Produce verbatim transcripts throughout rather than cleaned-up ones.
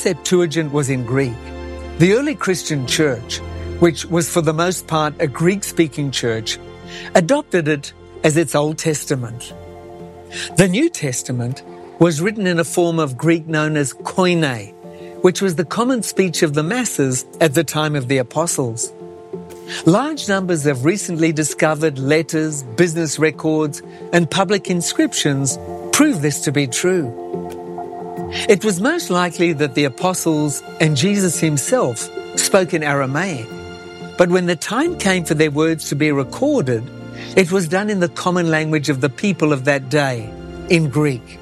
Septuagint was in Greek, the early Christian church, which was for the most part a Greek-speaking church, adopted it as its Old Testament. The New Testament was written in a form of Greek known as koine, which was the common speech of the masses at the time of the apostles. Large numbers of recently discovered letters, business records, and public inscriptions prove this to be true. It was most likely that the apostles and Jesus himself spoke in Aramaic, but when the time came for their words to be recorded, it was done in the common language of the people of that day, in Greek.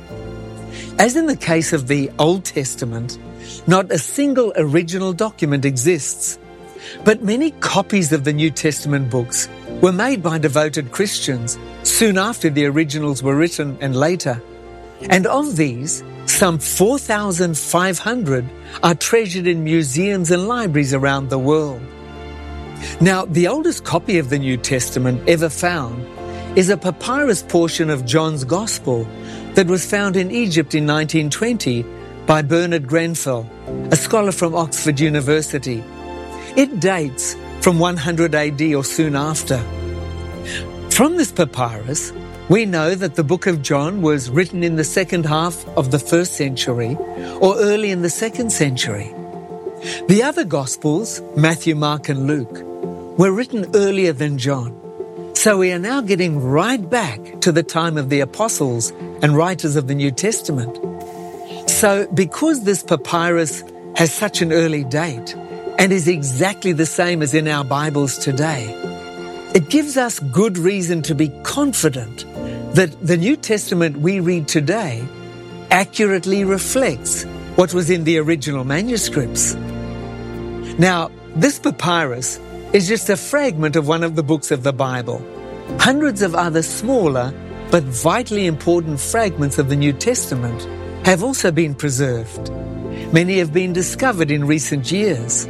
As in the case of the Old Testament, not a single original document exists, but many copies of the New Testament books were made by devoted Christians soon after the originals were written and later. And of these, some four thousand five hundred are treasured in museums and libraries around the world. Now, the oldest copy of the New Testament ever found is a papyrus portion of John's Gospel that was found in Egypt in nineteen twenty by Bernard Grenfell, a scholar from Oxford University. It dates from one hundred A D or soon after. From this papyrus, we know that the book of John was written in the second half of the first century or early in the second century. The other Gospels, Matthew, Mark and Luke, were written earlier than John. So we are now getting right back to the time of the apostles and writers of the New Testament. So because this papyrus has such an early date and is exactly the same as in our Bibles today, it gives us good reason to be confident that the New Testament we read today accurately reflects what was in the original manuscripts. Now, this papyrus is just a fragment of one of the books of the Bible. Hundreds of other smaller but vitally important fragments of the New Testament have also been preserved. Many have been discovered in recent years.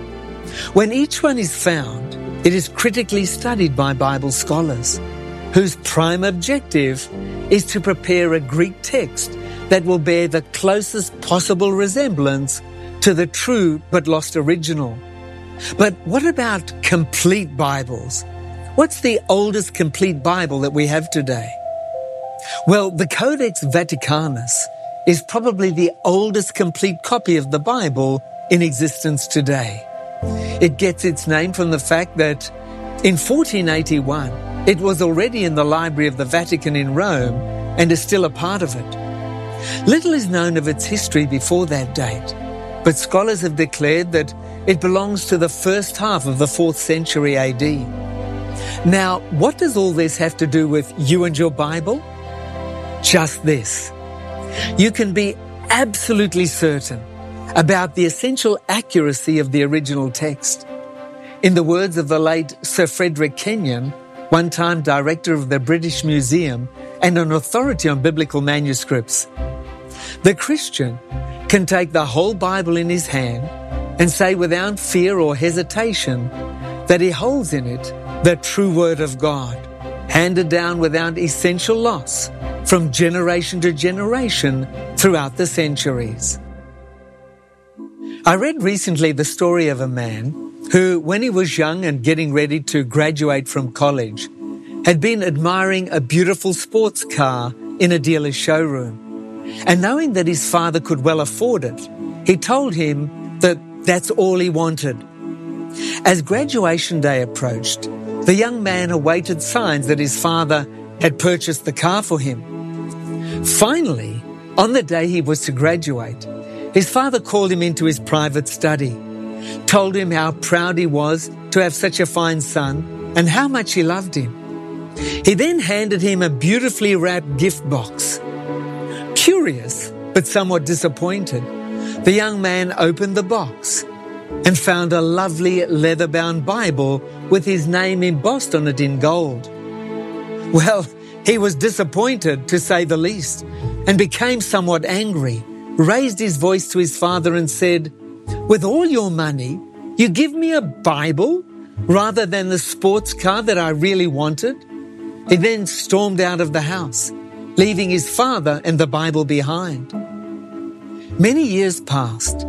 When each one is found, it is critically studied by Bible scholars, whose prime objective is to prepare a Greek text that will bear the closest possible resemblance to the true but lost original. But what about complete Bibles? What's the oldest complete Bible that we have today? Well, the Codex Vaticanus is probably the oldest complete copy of the Bible in existence today. It gets its name from the fact that in fourteen eighty-one, it was already in the Library of the Vatican in Rome and is still a part of it. Little is known of its history before that date, but scholars have declared that it belongs to the first half of the fourth century A D. Now, what does all this have to do with you and your Bible? Just this. You can be absolutely certain about the essential accuracy of the original text. In the words of the late Sir Frederick Kenyon, one-time director of the British Museum and an authority on biblical manuscripts, the Christian can take the whole Bible in his hand and say without fear or hesitation that he holds in it the true Word of God, handed down without essential loss from generation to generation throughout the centuries. I read recently the story of a man who, when he was young and getting ready to graduate from college, had been admiring a beautiful sports car in a dealer's showroom. And knowing that his father could well afford it, he told him that that's all he wanted. As graduation day approached, the young man awaited signs that his father had purchased the car for him. Finally, on the day he was to graduate, his father called him into his private study, told him how proud he was to have such a fine son and how much he loved him. He then handed him a beautifully wrapped gift box. Curious, but somewhat disappointed, the young man opened the box and found a lovely leather-bound Bible with his name embossed on it in gold. Well, he was disappointed, to say the least, and became somewhat angry, raised his voice to his father and said, "With all your money, you give me a Bible rather than the sports car that I really wanted?" He then stormed out of the house, leaving his father and the Bible behind. Many years passed,